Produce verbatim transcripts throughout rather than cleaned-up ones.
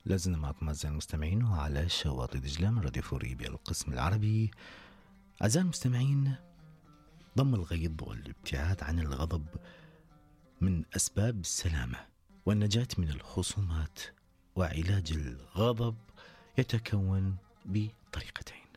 لازلنا معكم أعزائي المستمعين وعلى شواطئ دجلة من راديو فوريبيا القسم العربي. أعزائي المستمعين، ضم الغيظ والابتعاد عن الغضب من أسباب السلامة والنجاة من الخصومات، وعلاج الغضب يتكون بطريقتين.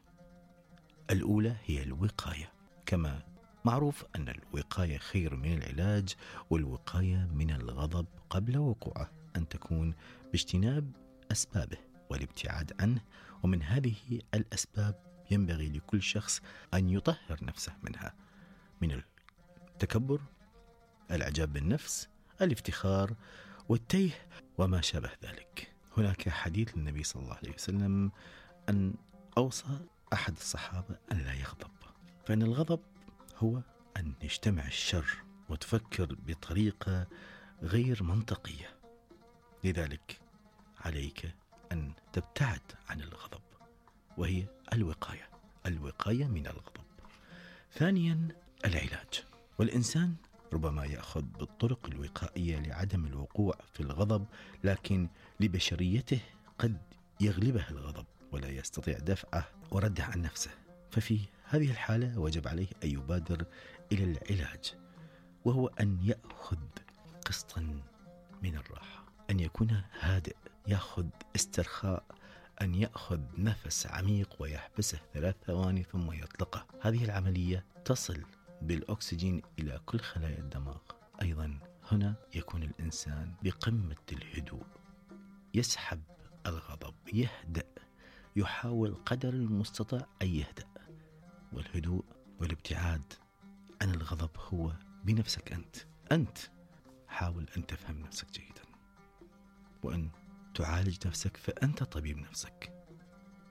الأولى هي الوقاية، كما معروف أن الوقاية خير من العلاج، والوقاية من الغضب قبل وقوعه أن تكون باجتناب أسبابه والابتعاد عنه. ومن هذه الأسباب ينبغي لكل شخص أن يطهر نفسه منها، من التكبر، الإعجاب بالنفس، الافتخار والتيه وما شابه ذلك. هناك حديث للنبي صلى الله عليه وسلم أن أوصى أحد الصحابة أن لا يغضب، فإن الغضب هو أن يجتمع الشر وتفكر بطريقة غير منطقية. لذلك عليك أن تبتعد عن الغضب، وهي الوقاية الوقاية من الغضب. ثانيا العلاج، والإنسان ربما يأخذ بالطرق الوقائية لعدم الوقوع في الغضب، لكن لبشريته قد يغلبه الغضب ولا يستطيع دفعه ورده عن نفسه، ففي هذه الحالة وجب عليه أن يبادر إلى العلاج، وهو أن يأخذ قسطا من الراحة، أن يكون هادئ، يأخذ استرخاء، أن يأخذ نفس عميق ويحبسه ثلاث ثواني ثم يطلقه. هذه العملية تصل بالأكسجين إلى كل خلايا الدماغ. أيضا هنا يكون الإنسان بقمة الهدوء، يسحب الغضب، يهدأ، يحاول قدر المستطاع أن يهدأ. والهدوء والابتعاد عن الغضب هو بنفسك أنت. أنت حاول أن تفهم نفسك جيدا وأن تعالج نفسك، فأنت طبيب نفسك.